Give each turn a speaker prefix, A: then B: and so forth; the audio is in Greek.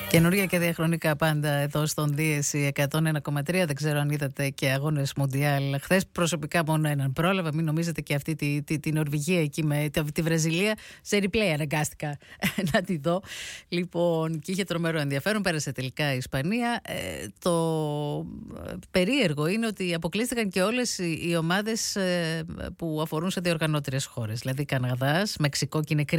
A: Καινούργια και διαχρονικά πάντα εδώ στον Δίεση 101,3. Δεν ξέρω αν είδατε και αγώνες Μουντιάλ χθες. Προσωπικά μόνο έναν πρόλαβα. Μην νομίζετε και αυτή τη Νορβηγία εκεί με τη Βραζιλία. Σε replay αναγκάστηκα να τη δω. Λοιπόν, και είχε τρομερό ενδιαφέρον. Πέρασε τελικά η Ισπανία. Το περίεργο είναι ότι αποκλείστηκαν και όλες οι ομάδες που αφορούν σε διοργανώτριες χώρες. Δηλαδή Καναδάς, Μεξικό, και είναι